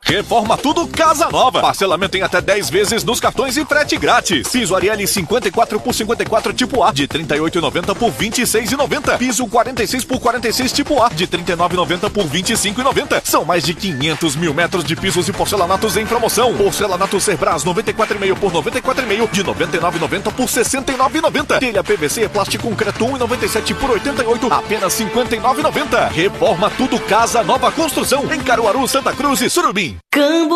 Reforma Tudo Casa Nova. Parcelamento em até 10 vezes nos cartões e frete grátis. Piso Ariel 54 por 54 tipo A de R$ 38,90 por R$ 26,90. Piso 46 por 46 tipo A de R$ 39,90 por R$ 25,90. São mais de 500 mil metros de pisos e porcelanatos em promoção. Porcelanato Cerbras 94,5 por 94,5 de R$ 99,90 por R$ 69,90. Telha PVC plástico concreto 1,97 por R$ 88, apenas R$ 59,90. Reforma Tudo Casa Nova Construção em Caruaru, Santa Cruz e Surubim. Cambo